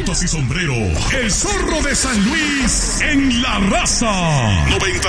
botas y sombrero. El Zorro de San Luis en La Raza.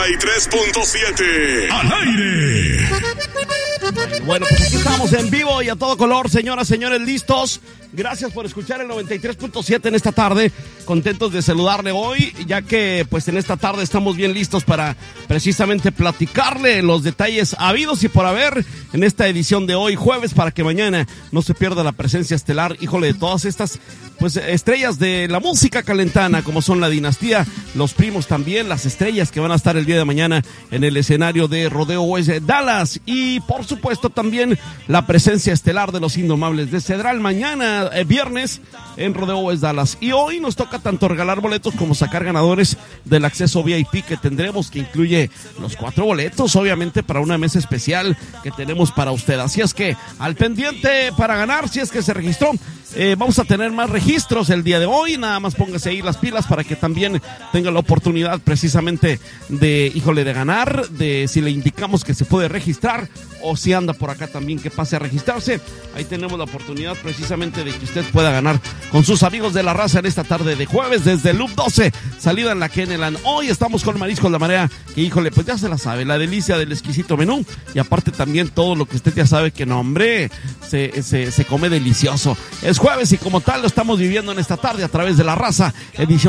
93.7 al aire. Bueno, pues aquí estamos en vivo y a todo color, señoras, señores, listos. Gracias por escuchar el 93.7 en esta tarde. Contentos de saludarle hoy, ya que pues en esta tarde estamos bien listos para precisamente platicarle los detalles habidos y por haber en esta edición de hoy, jueves, para que mañana no se pierda la presencia estelar, híjole, de todas estas pues estrellas de la música calentana, como son la Dinastía, Los Primos también, las estrellas que van a estar el día de mañana en el escenario de Rodeo West Dallas, y por supuesto también la presencia estelar de los Indomables de Cedral mañana viernes en Rodeo West Dallas. Y hoy nos toca tanto regalar boletos como sacar ganadores del acceso VIP que tendremos, que incluye los 4 boletos, obviamente, para una mesa especial que tenemos para usted. Así es que al pendiente para ganar, si es que se registró. Vamos a tener más registros el día de hoy, nada más póngase ahí las pilas para que también tenga la oportunidad precisamente de, híjole, de ganar, de si le indicamos que se puede registrar o si anda por acá también que pase a registrarse. Ahí tenemos la oportunidad precisamente de que usted pueda ganar con sus amigos de La Raza en esta tarde de jueves desde Loop 12, salida en la Keneland. Hoy estamos con Mariscos La Marea, que híjole, pues ya se la sabe, la delicia del exquisito menú y aparte también todo lo que usted ya sabe que no, hombre, se come delicioso. Es jueves y como tal lo estamos viviendo en esta tarde a través de La Raza, edición